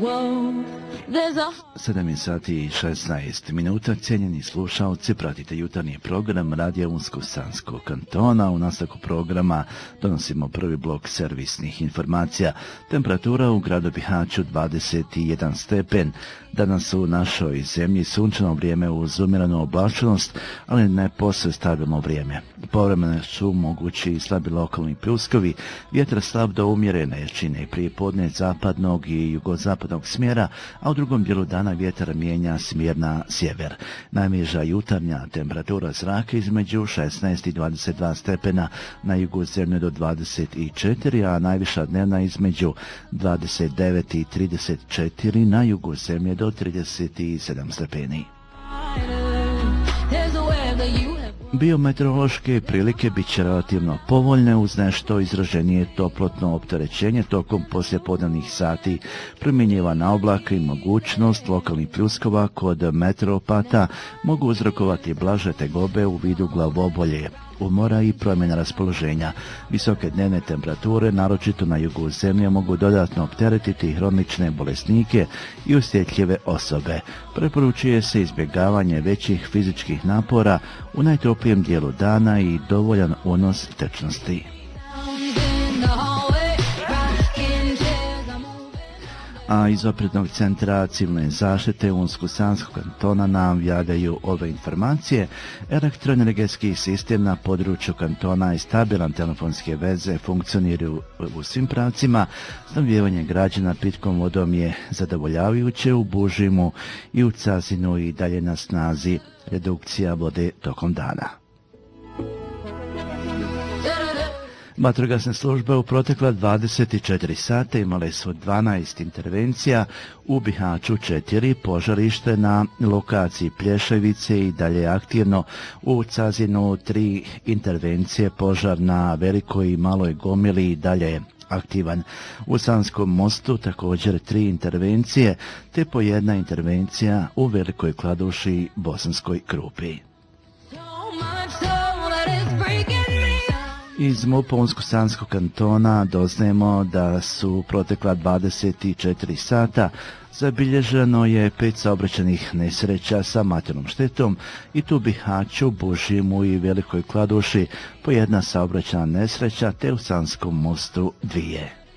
7 sati i 16 minuta, cijenjeni slušalci, pratite jutarnji program Radija Unsko-Sanskog kantona. U nastavku programa donosimo prvi blok servisnih informacija. Temperatura u gradu Bihaću 21 stepen. Danas u našoj zemlji sunčano vrijeme uz umjerenu oblačnost, ali ne posve stabilno vrijeme. Povremeno su mogući slabi lokalni pljuskovi, vjetar slab do umjerene jačine prije podne zapadnog i jugozapadnog smjera, a u drugom dijelu dana vjetar mijenja smjer na sjever. Najniža jutarnja temperatura zraka između 16 i 22 stepena, na jugu zemlje do 24, a najviša dnevna između 29 i 34, na jugu zemlje do 37 stepeni. Biometeorološke prilike bit će relativno povoljne uz nešto izraženije toplotno opterećenje tokom poslijepodnevnih sati, primjenjivana oblaka i mogućnost lokalnih pljuskova kod meteoropata mogu uzrokovati blaže tegobe u vidu glavobolje, umora i promjena raspoloženja. Visoke dnevne temperature, naročito na jugu zemlje, mogu dodatno opteretiti hronične bolesnike i osjetljive osobe. Preporučuje se izbjegavanje većih fizičkih napora u najtoplijem dijelu dana i dovoljan unos tečnosti. A iz oprednog centra civilne zaštite Unsko-Sanskog kantona nam javljaju ove informacije. Elektroenergetski sistem na području kantona i stabilan telefonske veze funkcioniraju u svim pravcima. Snabdijevanje građana pitkom vodom je zadovoljavajuće u Bužimu i u Cazinu i dalje na snazi redukcija vode tokom dana. Vatrogasne službe u protekla 24 sata imale su 12 intervencija, u Bihaću 4, požarište na lokaciji Plješevice i dalje aktivno, u Cazinu 3 intervencije, požar na Velikoj i Maloj Gomili i dalje aktivan. U Sanskom mostu također 3 intervencije, te po 1 intervencija u Velikoj Kladuši i Bosanskoj Krupi. Iz MUP-a Unsko-Sanskog kantona doznajemo da su protekla 24 sata zabilježeno je 5 saobraćajnih nesreća sa materijalnom štetom i tu Bihaću, Bužimu i Velikoj Kladuši po 1 saobraćajna nesreća, te u Sanskom mostu 2.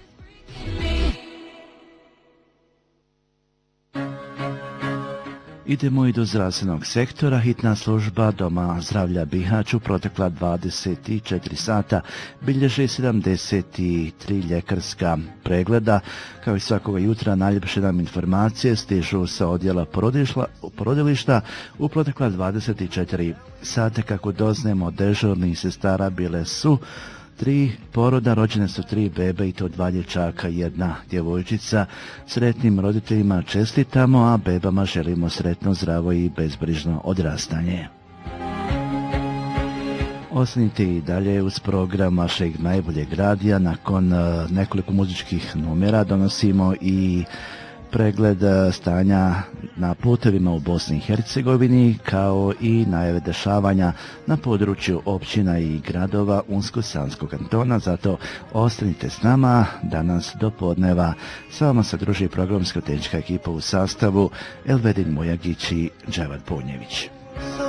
Idemo i do zdravstvenog sektora. Hitna služba Doma zdravlja Bihać u protekla 24 sata bilježi 73 ljekarska pregleda. Kao i svakoga jutra, najljepše nam informacije stižu sa odjela porodilišta. U protekla 24 sata, kako doznajemo, dežurnih sestara bile su 3 poroda, rođene su 3 bebe i to 2 dječaka i 1 djevojčica. Sretnim roditeljima čestitamo, a bebama želimo sretno, zdravo i bezbrižno odrastanje. Ostanite i dalje uz program vašeg najboljeg radija. Nakon nekoliko muzičkih numera donosimo i pregled stanja na putevima u Bosni i Hercegovini, kao i najave dešavanja na području općina i gradova Unsko-Sanskog kantona. Zato ostanite s nama danas do podneva. S vama se druži programsko-tehnička ekipa u sastavu Elvedin Mojagić i Dževad Punjević.